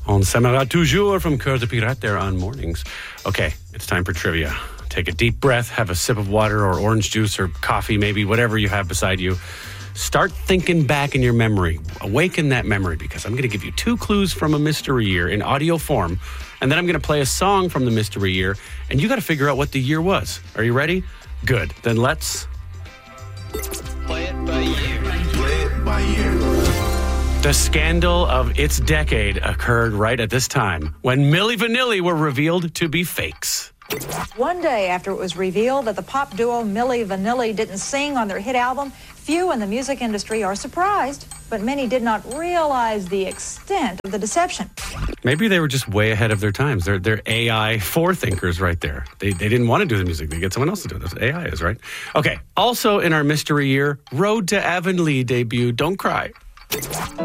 On s'aimera toujours from Cœur de Pirate there on mornings. Okay, it's time for trivia. Take a deep breath, have a sip of water or orange juice or coffee, maybe whatever you have beside you. Start thinking back in your memory. Awaken that memory, because I'm going to give you 2 clues from a mystery year in audio form, and then I'm going to play a song from the mystery year, and you got to figure out what the year was. Are you ready? Good. Then let's Play it by year. Play it by year. The scandal of its decade occurred right at this time when Milli Vanilli were revealed to be fakes. One day after it was revealed that the pop duo Milli Vanilli didn't sing on their hit album, few in the music industry are surprised, but many did not realize the extent of the deception. Maybe they were just way ahead of their times. They're AI forethinkers right there. They didn't want to do the music. They get someone else to do it. That's what AI is, right? Okay. Also in our mystery year, Road to Avonlea debut. Don't cry.